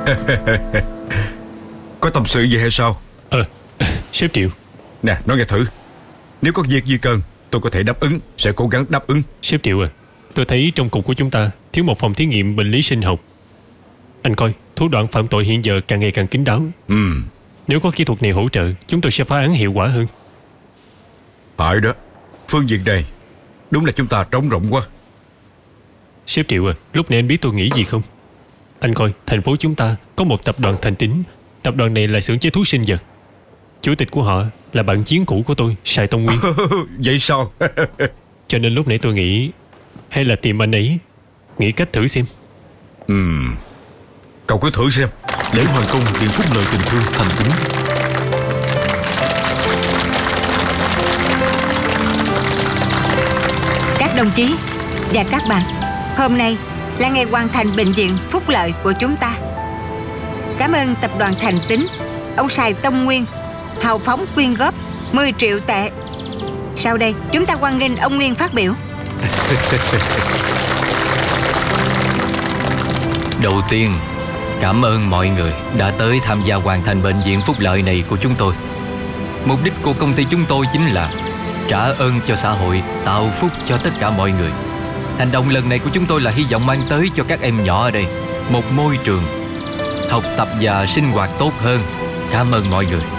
Có tâm sự gì hay sao? Sếp Triệu. Nè, nói nghe thử. Nếu có việc gì cần, tôi có thể đáp ứng, sẽ cố gắng đáp ứng. Sếp Triệu à, tôi thấy trong cục của chúng ta thiếu một phòng thí nghiệm bệnh lý sinh học. Anh coi, thủ đoạn phạm tội hiện giờ càng ngày càng kín đáo. Nếu có kỹ thuật này hỗ trợ, chúng tôi sẽ phá án hiệu quả hơn. Phải đó. Phương diện này đúng là chúng ta trống rỗng quá. Sếp Triệu à, lúc này anh biết tôi nghĩ gì không? Anh coi, thành phố chúng ta có một tập đoàn Thành Tín. Tập đoàn này là xưởng chế thuốc sinh vật. Chủ tịch của họ là bạn chiến cũ của tôi, Sài Tông Nguyên. Vậy sao? Cho nên lúc nãy tôi nghĩ hay là tìm anh ấy, nghĩ cách thử xem. Cậu cứ thử xem. Để hoàn công viện phúc lợi tình thương Thành Tín. Các đồng chí và các bạn, hôm nay là ngày hoàn thành bệnh viện phúc lợi của chúng ta. Cảm ơn tập đoàn Thành Tín, ông Sài Tông Nguyên hào phóng quyên góp 10 triệu tệ. Sau đây chúng ta hoan nghênh ông Nguyên phát biểu. Đầu tiên, cảm ơn mọi người đã tới tham gia hoàn thành bệnh viện phúc lợi này của chúng tôi. Mục đích của công ty chúng tôi chính là trả ơn cho xã hội, tạo phúc cho tất cả mọi người. Hành động lần này của chúng tôi là hy vọng mang tới cho các em nhỏ ở đây một môi trường học tập và sinh hoạt tốt hơn. Cảm ơn mọi người.